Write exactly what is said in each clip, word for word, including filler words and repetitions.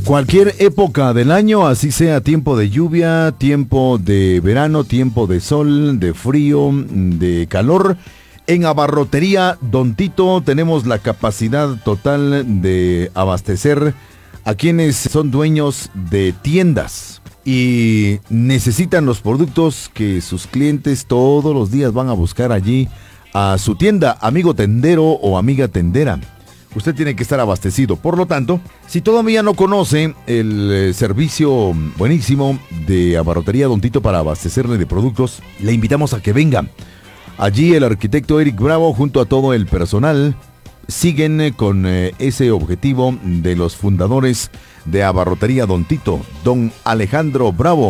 Cualquier época del año, así sea tiempo de lluvia, tiempo de verano, tiempo de sol, de frío, de calor. En Abarrotería Don Tito tenemos la capacidad total de abastecer a quienes son dueños de tiendas y necesitan los productos que sus clientes todos los días van a buscar allí a su tienda, amigo tendero o amiga tendera. Usted tiene que estar abastecido. Por lo tanto, si todavía no conoce el eh, servicio buenísimo de Abarrotería Don Tito para abastecerle de productos, le invitamos a que venga. Allí el arquitecto Eric Bravo junto a todo el personal siguen con eh, ese objetivo de los fundadores de Abarrotería Don Tito, don Alejandro Bravo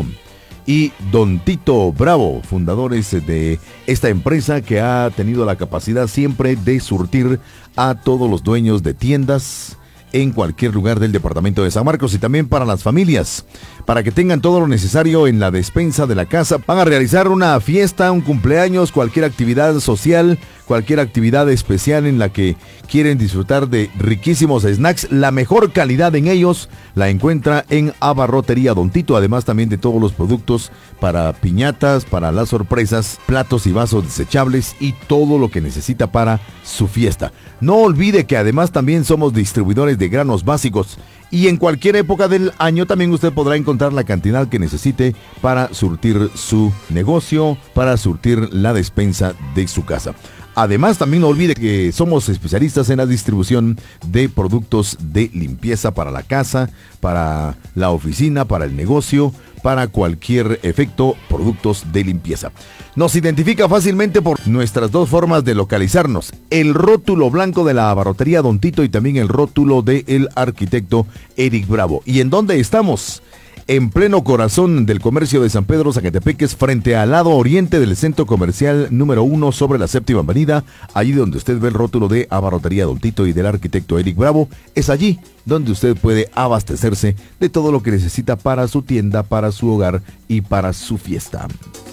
y don Tito Bravo, fundadores de esta empresa que ha tenido la capacidad siempre de surtir a todos los dueños de tiendas en cualquier lugar del departamento de San Marcos y también para las familias, para que tengan todo lo necesario en la despensa de la casa. Van a realizar una fiesta, un cumpleaños, cualquier actividad social, cualquier actividad especial en la que quieren disfrutar de riquísimos snacks. La mejor calidad en ellos la encuentra en Abarrotería Don Tito, además también de todos los productos para piñatas, para las sorpresas, platos y vasos desechables y todo lo que necesita para su fiesta. No olvide que además también somos distribuidores de granos básicos y en cualquier época del año también usted podrá encontrar la cantidad que necesite para surtir su negocio, para surtir la despensa de su casa. Además, también no olvide que somos especialistas en la distribución de productos de limpieza para la casa, para la oficina, para el negocio, para cualquier efecto, productos de limpieza. Nos identifica fácilmente por nuestras dos formas de localizarnos: el rótulo blanco de la Abarrotería Don Tito y también el rótulo del arquitecto Eric Bravo. ¿Y en dónde estamos? En pleno corazón del comercio de San Pedro Zacatepeques, frente al lado oriente del centro comercial número uno sobre la séptima avenida, allí donde usted ve el rótulo de Abarrotería Don Tito y del arquitecto Eric Bravo, es allí donde usted puede abastecerse de todo lo que necesita para su tienda, para su hogar y para su fiesta.